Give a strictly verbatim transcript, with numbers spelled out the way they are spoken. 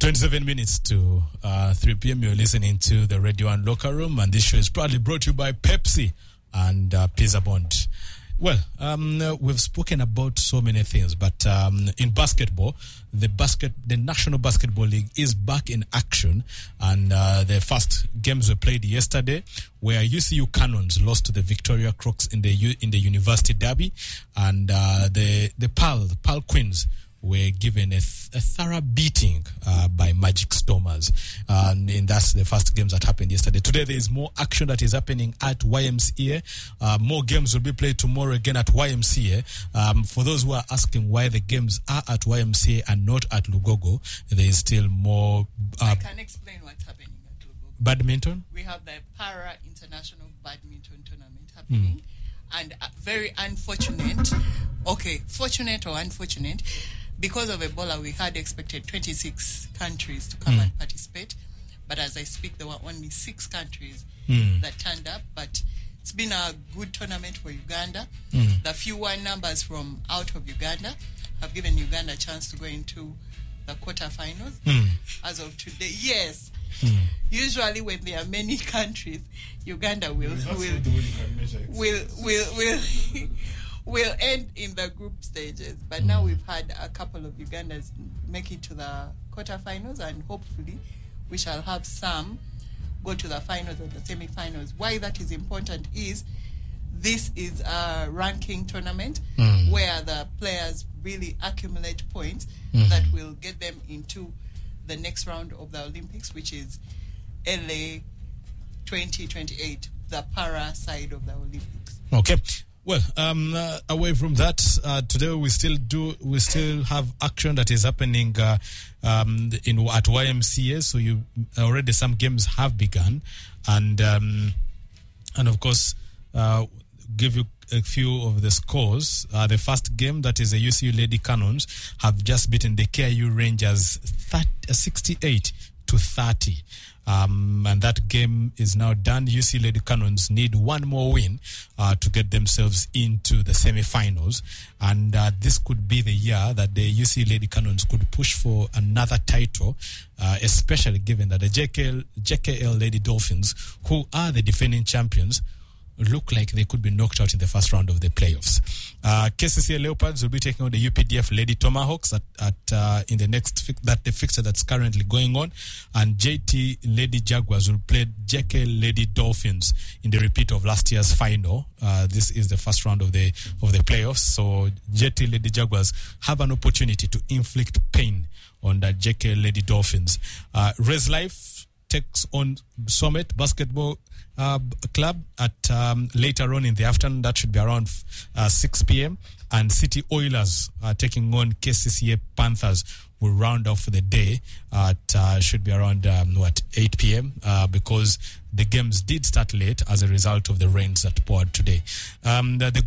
twenty-seven minutes to uh, three p.m. You're listening to the Radio and Locker Room, and this show is proudly brought to you by Pepsi and uh, Pizza Bond. Well, um, we've spoken about so many things, but um, in basketball, the basket, the National Basketball League is back in action, and uh, the first games were played yesterday, where U C U Cannons lost to the Victoria Crocs in the U, in the University Derby, and uh, the the Pearl the Pearl Queens were given a, th- a thorough beating uh, by Magic Stormers. And, and that's the first games that happened yesterday. Today there is more action that is happening at Y M C A. Uh, more games will be played tomorrow again at Y M C A. Um, for those who are asking why the games are at Y M C A and not at Lugogo, there is still more... Uh, I can explain what's happening at Lugogo. Badminton? We have the Para International Badminton Tournament happening. Mm. And uh, very unfortunate, okay, fortunate or unfortunate, because of Ebola, we had expected twenty-six countries to come mm. and participate. But as I speak, there were only six countries mm. that turned up. But it's been a good tournament for Uganda. Mm. The few one numbers from out of Uganda have given Uganda a chance to go into the quarterfinals. Mm. As of today, yes. Mm. Usually when there are many countries, Uganda will will will will will will end in the group stages. But mm. now we've had a couple of Ugandans make it to the quarterfinals, and hopefully we shall have some go to the finals and the semi-finals. Why that is important is this is a ranking tournament mm. where the players really accumulate points mm. that will get them into the next round of the Olympics, which is L A twenty twenty-eight, the para side of the Olympics. Okay. Well, um, uh, away from that, uh, today we still do we still have action that is happening uh, um, in at Y M C A. So you already some games have begun, and um, and of course, uh, give you a few of the scores. Uh, the first game, that is the U C U Lady Cannons, have just beaten the K I U Rangers sixty-eight to thirty. Um, and that game is now done. U C Lady Cannons need one more win uh, to get themselves into the semi-finals, and uh, this could be the year that the U C Lady Cannons could push for another title, uh, especially given that the J K L, J K L Lady Dolphins, who are the defending champions, look like they could be knocked out in the first round of the playoffs. Uh, K C C A Leopards will be taking on the U P D F Lady Tomahawks at, at uh, in the next fi- that the fixture that's currently going on, and J T Lady Jaguars will play J K Lady Dolphins in the repeat of last year's final. Uh, this is the first round of the of the playoffs, so J T Lady Jaguars have an opportunity to inflict pain on the J K Lady Dolphins. Uh, Res Life takes on Summit Basketball Uh, club at um, later on in the afternoon. That should be around uh, six p.m. And City Oilers uh, taking on K C C A Panthers will round off the day at uh, should be around um, what eight p.m. Uh, because the games did start late as a result of the rains that poured today. Um, the, the